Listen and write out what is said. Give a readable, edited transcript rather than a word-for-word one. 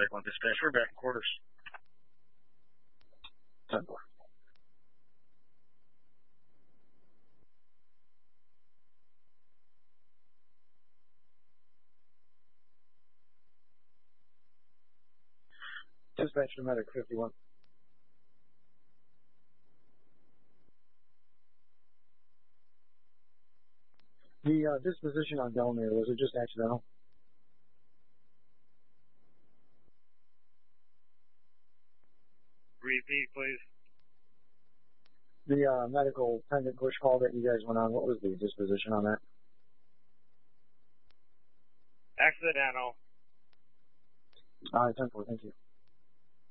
Medic 1 dispatch. We're back in quarters. 10-4. Dispatch to Medic 51. The disposition on Delamere, was it just accidental? Repeat, please. The medical pendant push call that you guys went on, what was the disposition on that? Accidental. All right, 10-4, thank you.